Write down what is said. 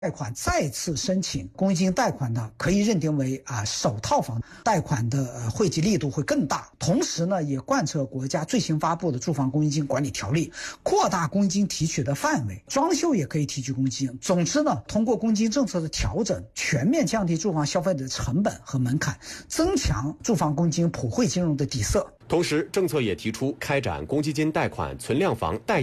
贷款再次申请公积金贷款呢，可以认定为首套房贷款的惠及力度会更大。同时呢，也贯彻国家最新发布的住房公积金管理条例，扩大公积金提取的范围，装修也可以提取公积金。总之呢，通过公积金政策的调整，全面降低住房消费的成本和门槛，增强住房公积金普惠金融的底色。 同时，政策也提出开展公积金贷款存量房贷